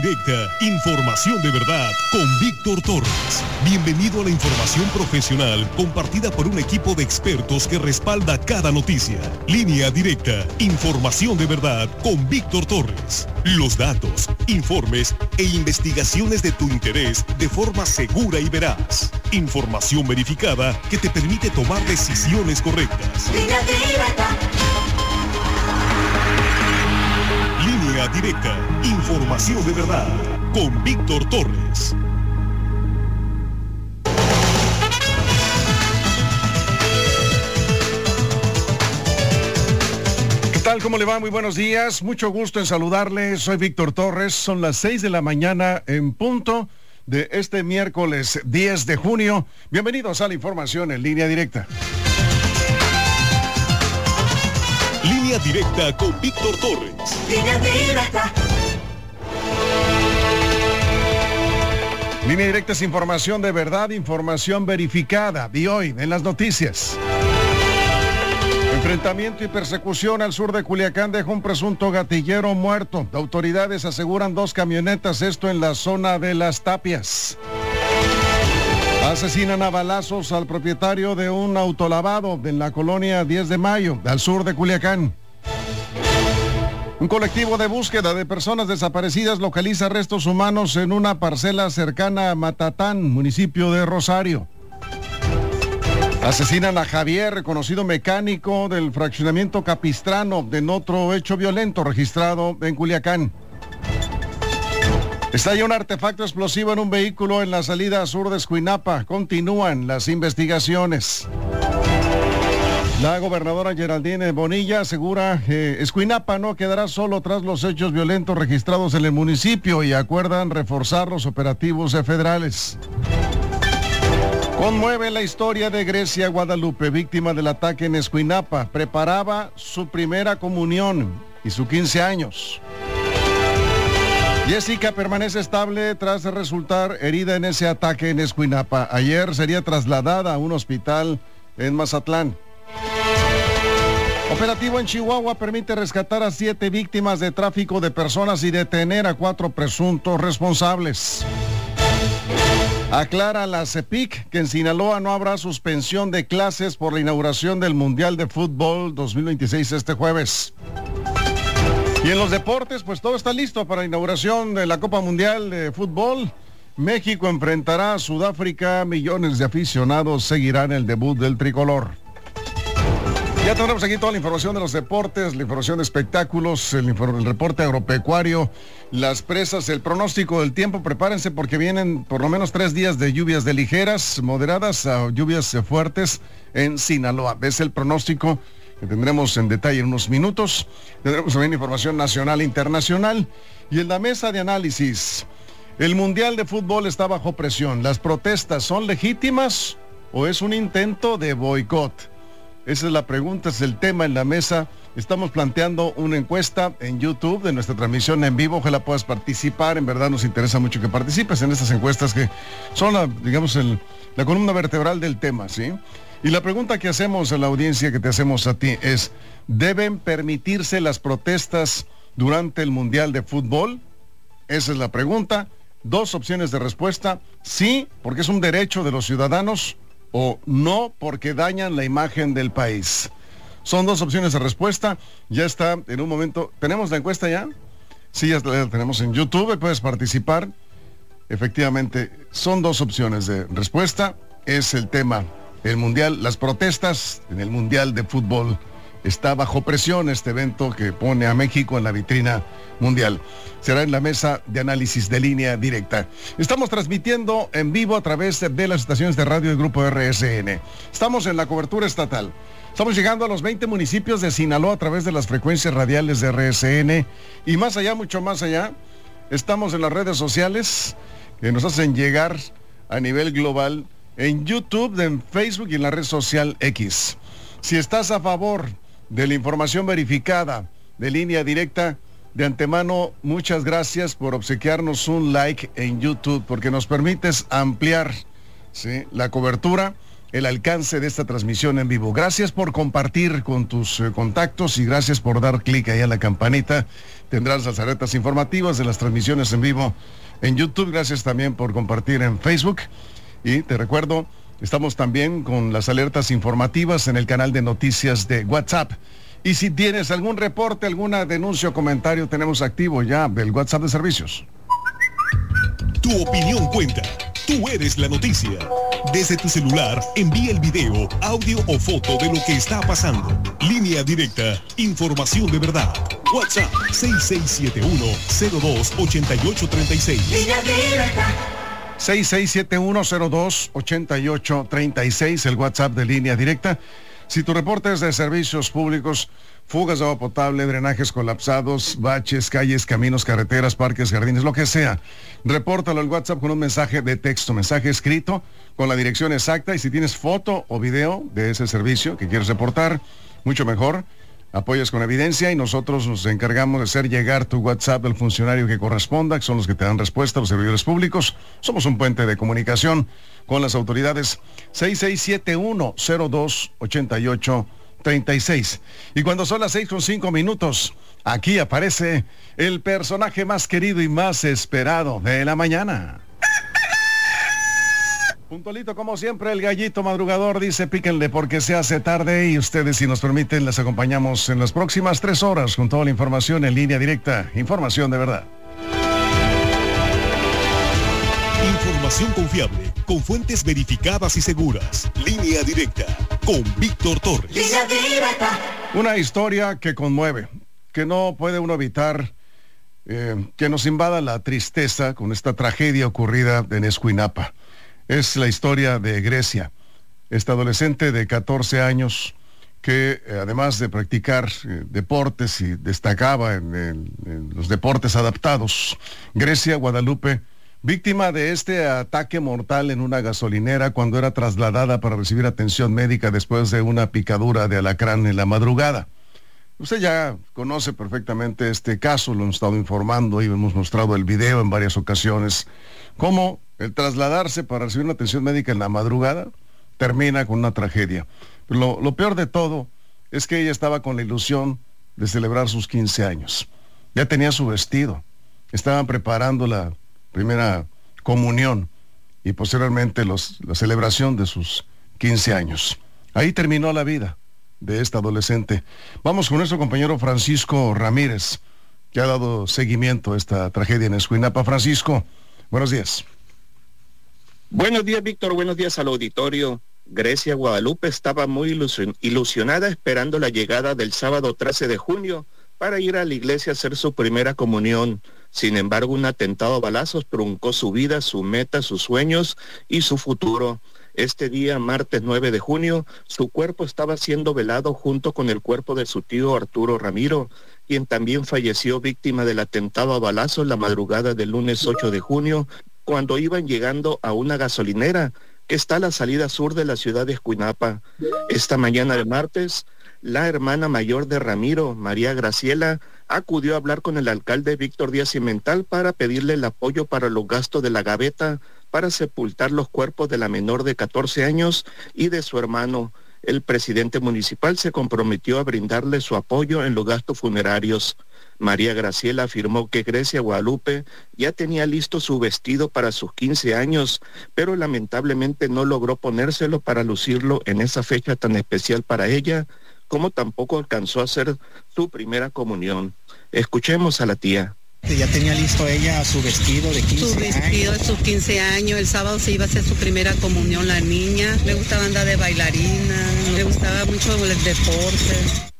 Directa, información de verdad con Víctor Torres. Bienvenido a la información profesional compartida por un equipo de expertos que respalda cada noticia. Línea Directa, información de verdad con Víctor Torres. Los datos, informes e investigaciones de tu interés de forma segura y veraz. Información verificada que te permite tomar decisiones correctas. Línea Directa. Línea Directa, información de verdad, con Víctor Torres. ¿Qué tal? ¿Cómo le va? Muy buenos días. Mucho gusto en saludarle. Soy Víctor Torres. Son las 6 de la mañana en punto de este miércoles 10 de junio. Bienvenidos a la información en Línea Directa. Línea Directa con Víctor Torres. Línea Directa. Línea Directa es información de verdad, información verificada. Y hoy en las noticias. Enfrentamiento y persecución al sur de Culiacán deja un presunto gatillero muerto. Autoridades aseguran 2 camionetas, esto en la zona de Las Tapias. Asesinan a balazos al propietario de un autolavado en la colonia 10 de Mayo, al sur de Culiacán. Un colectivo de búsqueda de personas desaparecidas localiza restos humanos en una parcela cercana a Matatán, municipio de Rosario. Asesinan a Javier, reconocido mecánico del fraccionamiento Capistrano, en otro hecho violento registrado en Culiacán. Estalla un artefacto explosivo en un vehículo en la salida sur de Escuinapa. Continúan las investigaciones. La gobernadora Geraldine Bonilla asegura que Escuinapa no quedará solo tras los hechos violentos registrados en el municipio y acuerdan reforzar los operativos federales. Conmueve la historia de Grecia Guadalupe, víctima del ataque en Escuinapa. Preparaba su primera comunión y sus 15 años. Jessica permanece estable tras resultar herida en ese ataque en Escuinapa. Ayer sería trasladada a un hospital en Mazatlán. Operativo en Chihuahua permite rescatar a 7 víctimas de tráfico de personas y detener a 4 presuntos responsables. Aclara la CEPIC que en Sinaloa no habrá suspensión de clases por la inauguración del Mundial de Fútbol 2026 este jueves. Y en los deportes, pues todo está listo para la inauguración de la Copa Mundial de Fútbol. México enfrentará a Sudáfrica, millones de aficionados seguirán el debut del tricolor. Ya tendremos aquí toda la información de los deportes, la información de espectáculos, el reporte agropecuario, las presas, el pronóstico del tiempo. Prepárense porque vienen por lo menos 3 días de lluvias de ligeras, moderadas a lluvias fuertes en Sinaloa. Es el pronóstico que tendremos en detalle en unos minutos. Tendremos también información nacional e internacional. Y en la mesa de análisis, el Mundial de Fútbol está bajo presión. ¿Las protestas son legítimas o es un intento de boicot? Esa es la pregunta, es el tema en la mesa. Estamos planteando una encuesta en YouTube de nuestra transmisión en vivo. Ojalá puedas participar. En verdad nos interesa mucho que participes en estas encuestas que son, la columna vertebral del tema, ¿sí? Y la pregunta que hacemos a la audiencia, que te hacemos a ti, es: ¿deben permitirse las protestas durante el Mundial de Fútbol? Esa es la pregunta. 2 opciones de respuesta: sí, porque es un derecho de los ciudadanos, o no, porque dañan la imagen del país. Son 2 opciones de respuesta. Ya está en un momento. ¿Tenemos la encuesta ya? Sí, ya la tenemos en YouTube, puedes participar. Efectivamente, son 2 opciones de respuesta. Es el tema, el Mundial, las protestas en el Mundial de Fútbol. Está bajo presión este evento que pone a México en la vitrina mundial. Será en la mesa de análisis de Línea Directa. Estamos transmitiendo en vivo a través de las estaciones de radio del Grupo RSN. Estamos en la cobertura estatal. Estamos llegando a los 20 municipios de Sinaloa a través de las frecuencias radiales de RSN. Y más allá, mucho más allá, estamos en las redes sociales que nos hacen llegar a nivel global, en YouTube, en Facebook y en la red social X. Si estás a favor de la información verificada de Línea Directa, de antemano, muchas gracias por obsequiarnos un like en YouTube, porque nos permites ampliar, ¿sí?, la cobertura el alcance de esta transmisión en vivo. Gracias por compartir con tus contactos y gracias por dar clic ahí a la campanita. Tendrás las alertas informativas de las transmisiones en vivo en YouTube. Gracias también por compartir en Facebook. Y te recuerdo, estamos también con las alertas informativas en el canal de noticias de WhatsApp. Y si tienes algún reporte, alguna denuncia o comentario, tenemos activo ya el WhatsApp de servicios. Tu opinión cuenta. Tú eres la noticia. Desde tu celular, envía el video, audio o foto de lo que está pasando. Línea directa, información de verdad. WhatsApp 6671-028836. Línea directa. 6671-028836, el WhatsApp de Línea Directa. Si tu reporte es de servicios públicos, fugas de agua potable, drenajes colapsados, baches, calles, caminos, carreteras, parques, jardines, lo que sea, repórtalo al WhatsApp con un mensaje de texto, mensaje escrito, con la dirección exacta, y si tienes foto o video de ese servicio que quieres reportar, mucho mejor. Apoyas con evidencia y nosotros nos encargamos de hacer llegar tu WhatsApp al funcionario que corresponda, que son los que te dan respuesta, los servidores públicos. Somos un puente de comunicación con las autoridades. 6671-028836. Y cuando son las 6:05, aquí aparece el personaje más querido y más esperado de la mañana. Puntualito como siempre, el gallito madrugador dice: píquenle porque se hace tarde, y ustedes, si nos permiten, les acompañamos en las próximas 3 horas con toda la información en Línea Directa, información de verdad. Información confiable, con fuentes verificadas y seguras. Línea Directa, con Víctor Torres. Línea directa. Una historia que conmueve, que no puede uno evitar que nos invada la tristeza con esta tragedia ocurrida en Escuinapa. Es la historia de Grecia, esta adolescente de 14 años que además de practicar deportes y destacaba en los deportes adaptados, Grecia Guadalupe, víctima de este ataque mortal en una gasolinera cuando era trasladada para recibir atención médica después de una picadura de alacrán en la madrugada. Usted ya conoce perfectamente este caso, lo hemos estado informando y hemos mostrado el video en varias ocasiones, cómo el trasladarse para recibir una atención médica en la madrugada termina con una tragedia. Pero lo peor de todo es que ella estaba con la ilusión de celebrar sus 15 años. Ya tenía su vestido, estaban preparando la primera comunión y posteriormente la celebración de sus 15 años. Ahí terminó la vida de esta adolescente. Vamos con nuestro compañero Francisco Ramírez, que ha dado seguimiento a esta tragedia en Escuinapa. Francisco, buenos días. Buenos días, Víctor. Buenos días al auditorio. Grecia Guadalupe estaba muy ilusionada esperando la llegada del sábado 13 de junio para ir a la iglesia a hacer su primera comunión. Sin embargo, un atentado a balazos truncó su vida, su meta, sus sueños y su futuro. Este día, martes 9 de junio, su cuerpo estaba siendo velado junto con el cuerpo de su tío Arturo Ramiro, quien también falleció víctima del atentado a balazos la madrugada del lunes 8 de junio, cuando iban llegando a una gasolinera que está a la salida sur de la ciudad de Escuinapa. Esta mañana de martes, la hermana mayor de Ramiro, María Graciela, acudió a hablar con el alcalde Víctor Díaz Cimental para pedirle el apoyo para los gastos de la gaveta para sepultar los cuerpos de la menor de 14 años y de su hermano. El presidente municipal se comprometió a brindarle su apoyo en los gastos funerarios. María Graciela afirmó que Grecia Guadalupe ya tenía listo su vestido para sus 15 años, pero lamentablemente no logró ponérselo para lucirlo en esa fecha tan especial para ella, como tampoco alcanzó a hacer su primera comunión. Escuchemos a la tía. Ya tenía listo ella su vestido de 15 años. Su vestido de sus 15 años, el sábado se iba a hacer su primera comunión la niña. Le gustaba andar de bailarina, le gustaba mucho el deporte.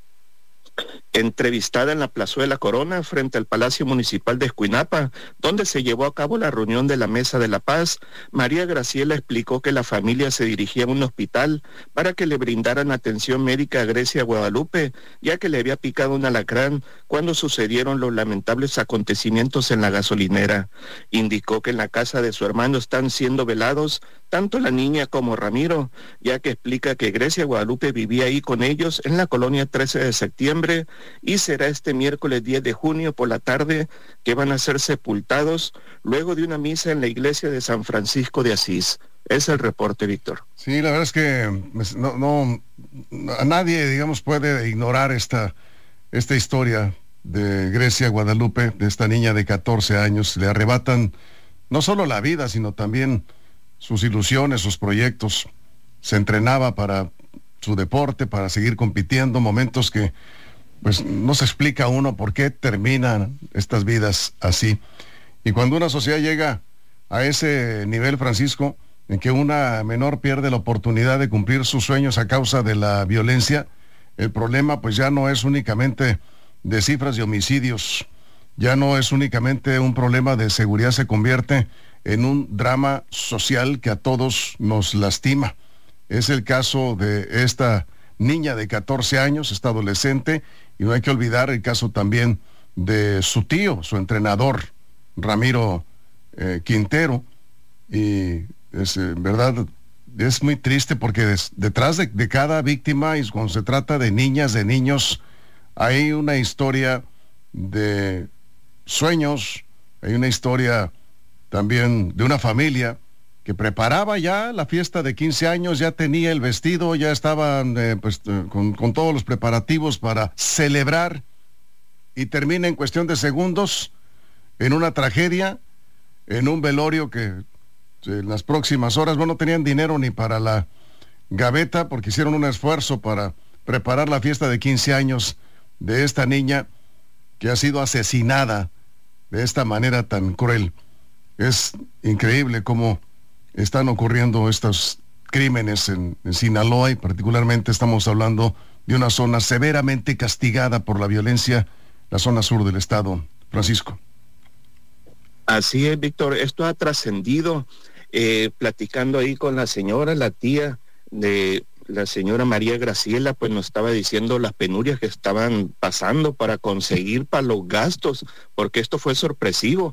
Entrevistada en la Plazuela Corona frente al Palacio Municipal de Escuinapa, donde se llevó a cabo la reunión de la Mesa de la Paz, María Graciela explicó que la familia se dirigía a un hospital para que le brindaran atención médica a Grecia Guadalupe, ya que le había picado un alacrán cuando sucedieron los lamentables acontecimientos en la gasolinera. Indicó que en la casa de su hermano están siendo velados tanto la niña como Ramiro, ya que explica que Grecia Guadalupe vivía ahí con ellos en la colonia 13 de septiembre, y será este miércoles 10 de junio por la tarde que van a ser sepultados luego de una misa en la iglesia de San Francisco de Asís. Es el reporte, Víctor. Sí, la verdad es que no a nadie, digamos, puede ignorar esta historia de Grecia Guadalupe, de esta niña de 14 años. Le arrebatan no solo la vida, sino también sus ilusiones, sus proyectos. Se entrenaba para su deporte, para seguir compitiendo, momentos que pues no se explica uno por qué terminan estas vidas así. Y cuando una sociedad llega a ese nivel, Francisco, en que una menor pierde la oportunidad de cumplir sus sueños a causa de la violencia, el problema pues ya no es únicamente de cifras de homicidios, ya no es únicamente un problema de seguridad, se convierte en un drama social que a todos nos lastima. Es el caso de esta niña de 14 años, esta adolescente, y no hay que olvidar el caso también de su tío, su entrenador, Ramiro Quintero, y es verdad, es muy triste porque detrás de cada víctima, y cuando se trata de niñas, de niños, hay una historia de sueños, hay una historia también de una familia que preparaba ya la fiesta de 15 años, ya tenía el vestido, ya estaban con todos los preparativos para celebrar, y termina en cuestión de segundos en una tragedia, en un velorio que en las próximas horas, no tenían dinero ni para la gaveta porque hicieron un esfuerzo para preparar la fiesta de 15 años de esta niña que ha sido asesinada de esta manera tan cruel. Es increíble cómo están ocurriendo estos crímenes en Sinaloa, y particularmente estamos hablando de una zona severamente castigada por la violencia, la zona sur del estado. Francisco. Así es, Víctor, esto ha trascendido, platicando ahí con la señora, la tía de la señora María Graciela, pues nos estaba diciendo las penurias que estaban pasando para conseguir para los gastos, porque esto fue sorpresivo.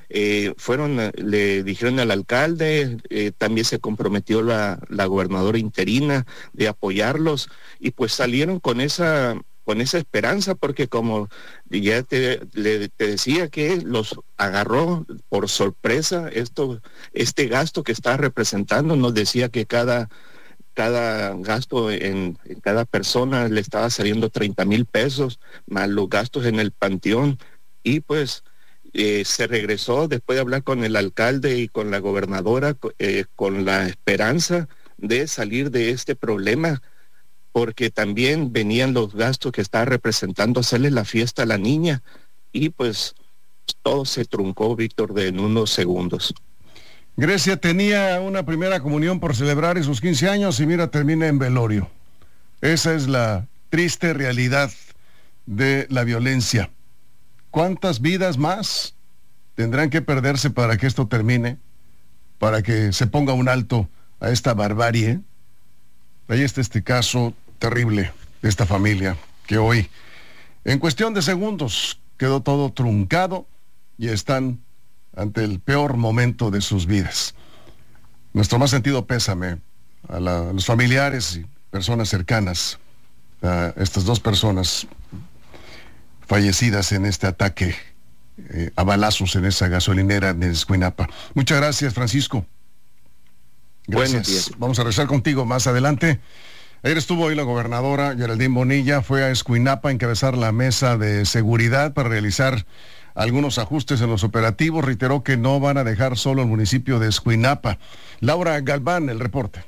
Le dijeron al alcalde, también se comprometió la gobernadora interina de apoyarlos, y pues salieron con esa esperanza, porque como ya te decía, que los agarró por sorpresa este gasto que está representando. Nos decía que cada gasto en cada persona le estaba saliendo 30,000 pesos, más los gastos en el panteón, y pues se regresó después de hablar con el alcalde y con la gobernadora, con la esperanza de salir de este problema, porque también venían los gastos que estaba representando hacerle la fiesta a la niña, y pues todo se truncó, Víctor, en unos segundos. Grecia tenía una primera comunión por celebrar sus 15 años y mira, termina en velorio. Esa es la triste realidad de la violencia. ¿Cuántas vidas más tendrán que perderse para que esto termine? Para que se ponga un alto a esta barbarie. Ahí está este caso terrible de esta familia que hoy, en cuestión de segundos, quedó todo truncado y están ante el peor momento de sus vidas. Nuestro más sentido pésame a los familiares y personas cercanas a estas dos personas fallecidas en este ataque a balazos en esa gasolinera de Escuinapa. Muchas gracias, Francisco. Gracias. Buenos días. Vamos a regresar contigo más adelante. Ayer estuvo hoy la gobernadora Geraldine Bonilla, fue a Escuinapa a encabezar la mesa de seguridad para realizar algunos ajustes en los operativos. Reiteró que no van a dejar solo el municipio de Escuinapa. Laura Galván, el reporte.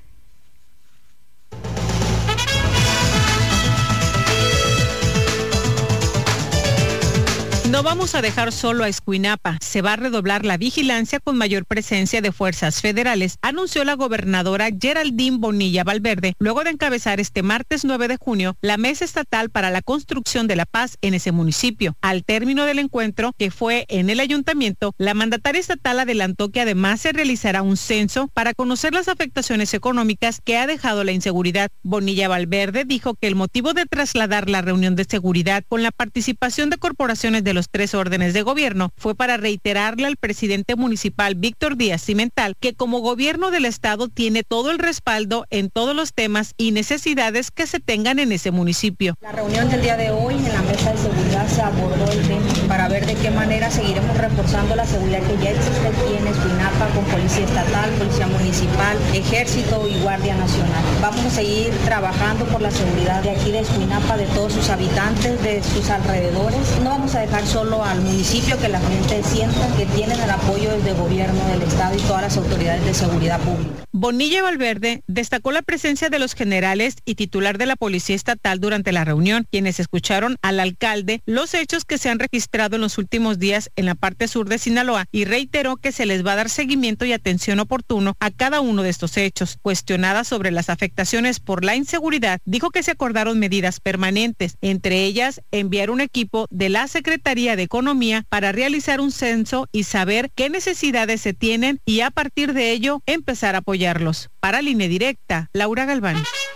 No vamos a dejar solo a Escuinapa. Se va a redoblar la vigilancia con mayor presencia de fuerzas federales, anunció la gobernadora Geraldine Bonilla Valverde, luego de encabezar este martes 9 de junio la Mesa Estatal para la Construcción de la Paz en ese municipio. Al término del encuentro, que fue en el ayuntamiento, la mandataria estatal adelantó que además se realizará un censo para conocer las afectaciones económicas que ha dejado la inseguridad. Bonilla Valverde dijo que el motivo de trasladar la reunión de seguridad con la participación de corporaciones de los 3 órdenes de gobierno fue para reiterarle al presidente municipal Víctor Díaz Cimental que como gobierno del estado tiene todo el respaldo en todos los temas y necesidades que se tengan en ese municipio. La reunión del día de hoy en la mesa de seguridad se abordó el tema para ver de qué manera seguiremos reforzando la seguridad que ya existe aquí en Escuinapa con Policía Estatal, Policía Municipal, Ejército y Guardia Nacional. Vamos a seguir trabajando por la seguridad de aquí de Escuinapa, de todos sus habitantes, de sus alrededores. No vamos a dejar solo al municipio, que la gente sienta que tienen el apoyo del gobierno del Estado y todas las autoridades de seguridad pública. Bonilla Valverde destacó la presencia de los generales y titular de la Policía Estatal durante la reunión, quienes escucharon al alcalde los hechos que se han registrado en los últimos días en la parte sur de Sinaloa y reiteró que se les va a dar seguimiento y atención oportuno a cada uno de estos hechos. Cuestionada sobre las afectaciones por la inseguridad, dijo que se acordaron medidas permanentes, entre ellas enviar un equipo de la Secretaría de Economía para realizar un censo y saber qué necesidades se tienen y a partir de ello empezar a apoyarlos. Para Línea Directa, Laura Galván.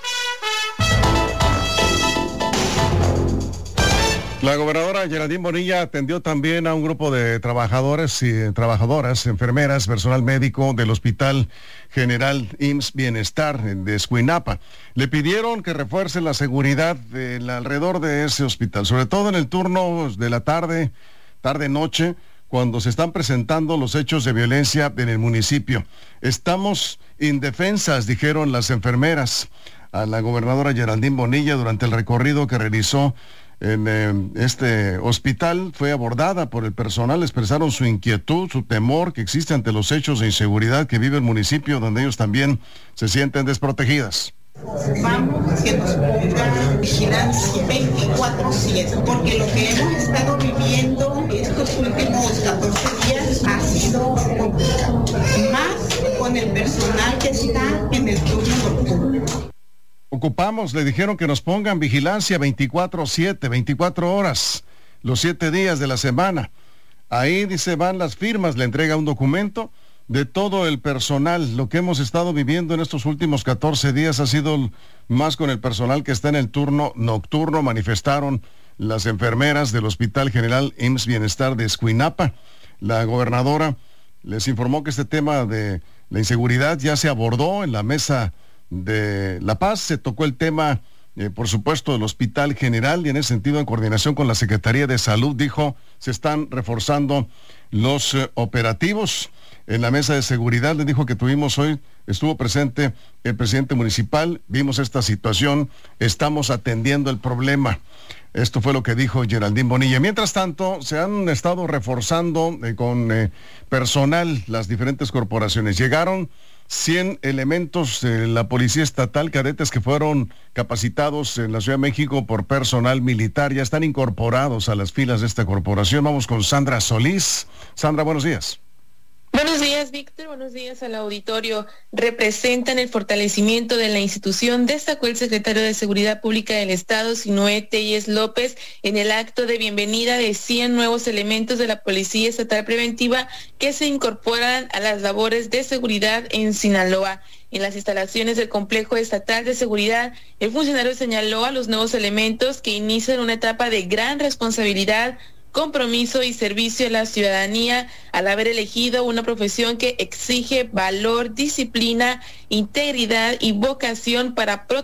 La gobernadora Geraldine Bonilla atendió también a un grupo de trabajadores y trabajadoras, enfermeras, personal médico del Hospital General IMSS Bienestar de Escuinapa. Le pidieron que refuercen la seguridad alrededor de ese hospital, sobre todo en el turno de la tarde-noche, cuando se están presentando los hechos de violencia en el municipio. Estamos indefensas, dijeron las enfermeras a la gobernadora Geraldine Bonilla durante el recorrido que realizó en este hospital. Fue abordada por el personal, expresaron su inquietud, su temor que existe ante los hechos de inseguridad que vive el municipio, donde ellos también se sienten desprotegidas. Vamos que nos ponga vigilancia 24/7, porque lo que hemos estado viviendo estos últimos 14 días ha sido complicado, más con el personal que está en el turno nocturno. Ocupamos, le dijeron que nos pongan vigilancia 24/7, 24 horas, los 7 días de la semana. Ahí dice van las firmas, le entrega un documento de todo el personal. Lo que hemos estado viviendo en estos últimos 14 días ha sido más con el personal que está en el turno nocturno, manifestaron las enfermeras del Hospital General IMSS Bienestar de Escuinapa. La gobernadora les informó que este tema de la inseguridad ya se abordó en la mesa de La Paz. Se tocó el tema, por supuesto, del Hospital General y en ese sentido, en coordinación con la Secretaría de Salud, dijo, se están reforzando los operativos. En la mesa de seguridad le dijo que tuvimos hoy, estuvo presente el presidente municipal, vimos esta situación, estamos atendiendo el problema. Esto fue lo que dijo Geraldine Bonilla. Mientras tanto, se han estado reforzando con personal las diferentes corporaciones. Llegaron 100 elementos de la Policía Estatal, cadetes que fueron capacitados en la Ciudad de México por personal militar, ya están incorporados a las filas de esta corporación. Vamos con Sandra Solís. Sandra, buenos días. Buenos días, Víctor. Buenos días al auditorio. Representan el fortalecimiento de la institución, destacó el secretario de Seguridad Pública del Estado, Sinué Telles López, en el acto de bienvenida de 100 nuevos elementos de la Policía Estatal Preventiva que se incorporan a las labores de seguridad en Sinaloa. En las instalaciones del Complejo Estatal de Seguridad, el funcionario señaló a los nuevos elementos que inician una etapa de gran responsabilidad, compromiso y servicio a la ciudadanía al haber elegido una profesión que exige valor, disciplina, integridad y vocación para proteger